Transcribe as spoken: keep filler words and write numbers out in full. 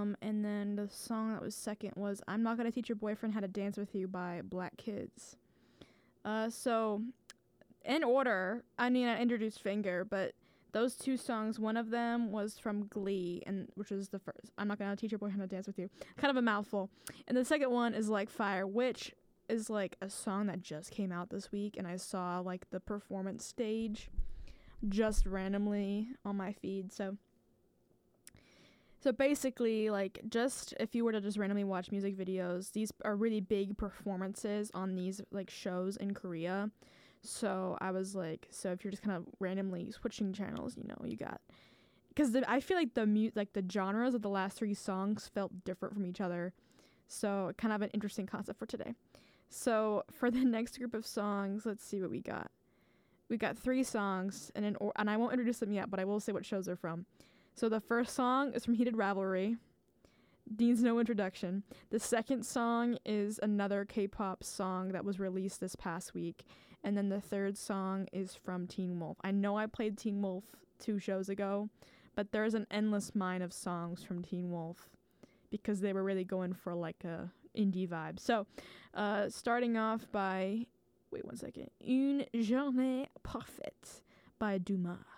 Um, and then the song that was second was I'm Not Gonna Teach Your Boyfriend How to Dance With You by Black Kids. Uh, so, in order, I mean, I introduced Finger, but those two songs, one of them was from Glee, and which is the first. I'm Not Gonna Teach Your Boyfriend How to Dance With You. Kind of a mouthful. And the second one is Like Fire, which is like a song that just came out this week, and I saw like the performance stage just randomly on my feed. So, so basically, like, just if you were to just randomly watch music videos, these are really big performances on these like shows in Korea. So I was like, so if you're just kind of randomly switching channels, you know, you got, because I feel like the mu- like the genres of the last three songs felt different from each other. So kind of an interesting concept for today. So for the next group of songs, let's see what we got. We got three songs, and in or- and I won't introduce them yet, but I will say what shows they're from. So the first song is from Heated Ravelry. Needs no introduction. The second song is another K-pop song that was released this past week. And then the third song is from Teen Wolf. I know I played Teen Wolf two shows ago, but there's an endless mine of songs from Teen Wolf because they were really going for like a indie vibe. So, uh, starting off by, wait one second, Une Journée Parfaite by Dumas.